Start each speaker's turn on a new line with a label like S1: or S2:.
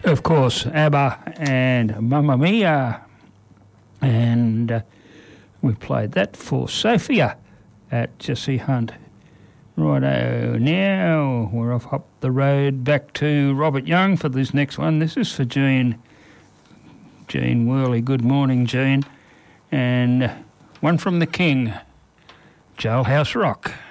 S1: Of course, ABBA and Mamma Mia. And we played that for Sophia at Jesse Hunt. Righto, now we're off up the road back to Robert Young for this next one. This is for Jean Worley. Good morning, Jean. And one from the King, Jailhouse Rock.